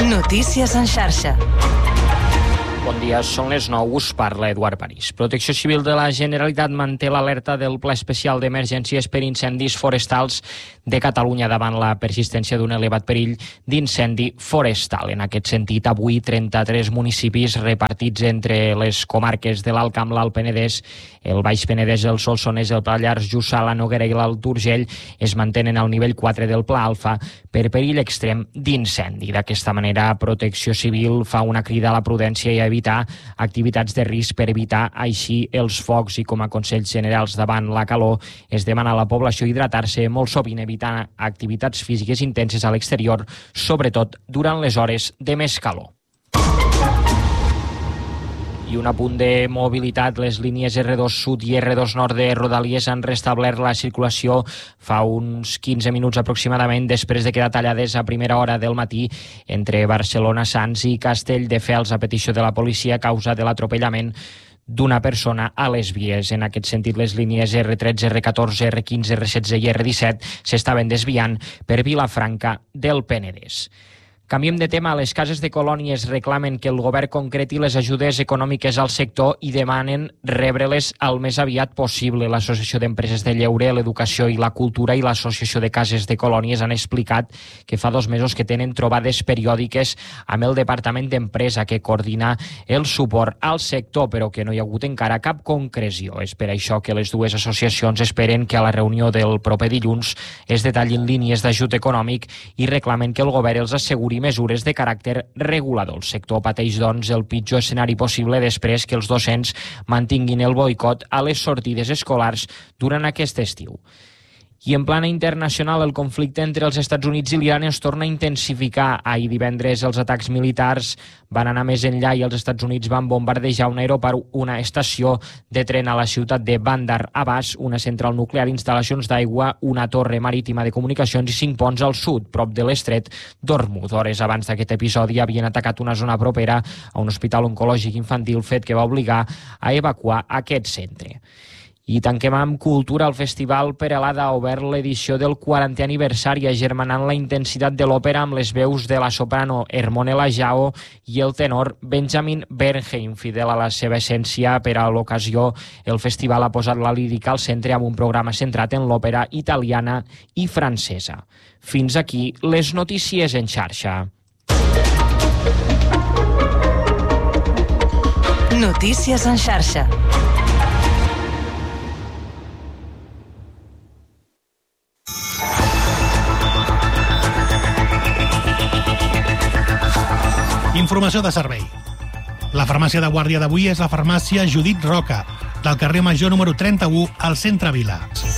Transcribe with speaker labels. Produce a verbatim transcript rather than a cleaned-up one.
Speaker 1: Notícies en xarxa.
Speaker 2: Bon dia, són les nou, us parla Eduard París. Protecció Civil de la Generalitat manté l'alerta del Pla Especial d'Emergències per Incendis Forestals de Catalunya davant la persistència d'un elevat perill d'incendi forestal. En aquest sentit, avui trenta-tres municipis repartits entre les comarques de l'Alt Camp, l'Alt Penedès, el Baix Penedès, el Solsonès, el Pallars Jussà, la Noguera i l'Alt Urgell es mantenen al nivell quatre del Pla Alfa per perill extrem d'incendi. D'aquesta manera, Protecció Civil fa una crida a la prudència i a evitar activitats de risc per evitar així els focs i com a consells generals davant la calor es demana a la població hidratar-se molt sovint evitant activitats físiques intenses a l'exterior, sobretot durant les hores de més calor. I un apunt de mobilitat, les línies erre dos Sud i erre dos Nord de Rodalies han restablert la circulació fa uns quinze minuts aproximadament després de quedar tallades a primera hora del matí entre Barcelona, Sants i Castelldefels a petició de la policia a causa de l'atropellament d'una persona a les vies. En aquest sentit, les línies erre tretze, erre catorze, erre quinze, erre setze i erre disset s'estaven desviant per Vilafranca del Penedès. Canviem de tema. Les cases de colònies reclamen que el govern concreti les ajudes econòmiques al sector i demanen rebre-les el més aviat possible. L'Associació d'Empreses de Lleure, l'Educació i la Cultura i l'Associació de Cases de Colònies han explicat que fa dos mesos que tenen trobades periòdiques amb el Departament d'Empresa que coordina el suport al sector, però que no hi ha hagut encara cap concreció. És per això que les dues associacions esperen que a la reunió del proper dilluns es detallin línies d'ajut econòmic i reclamen que el govern els asseguri mesures de caràcter regulador. El sector pateix, doncs, el pitjor escenari possible després que els docents mantinguin el boicot a les sortides escolars durant aquest estiu. I en plana internacional, el conflicte entre els Estats Units i l'Iran es torna a intensificar. Ahir divendres els atacs militars van anar més enllà i els Estats Units van bombardejar un aeroport, una estació de tren a la ciutat de Bandar Abbas, una central nuclear, instal·lacions d'aigua, una torre marítima de comunicacions i cinc ponts al sud, prop de l'estret d'Hormuz. Hores abans d'aquest episodi havien atacat una zona propera a un hospital oncològic infantil, fet que va obligar a evacuar aquest centre. I tanquem amb cultura. El Festival Perelada ha obert l'edició del quarantè aniversari, agermanant la intensitat de l'òpera amb les veus de la soprano Hermonella Jao i el tenor Benjamin Bernheim. Fidel a la seva essència, per a l'ocasió, el festival ha posat la lírica al centre amb un programa centrat en l'òpera italiana i francesa. Fins aquí les notícies en xarxa.
Speaker 1: Notícies en xarxa.
Speaker 3: Informació de servei. La farmàcia de guàrdia d'avui és la farmàcia Judit Roca, del carrer Major número trenta-u al centre Vila.